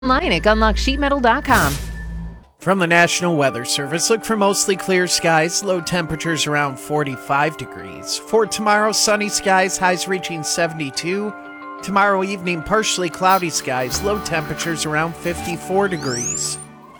Online at gunlocksheetmetal.com. From the National Weather Service, look for mostly clear skies, low temperatures around 45 degrees. For tomorrow, sunny skies, highs reaching 72. Tomorrow evening, partially cloudy skies, low temperatures around 54 degrees.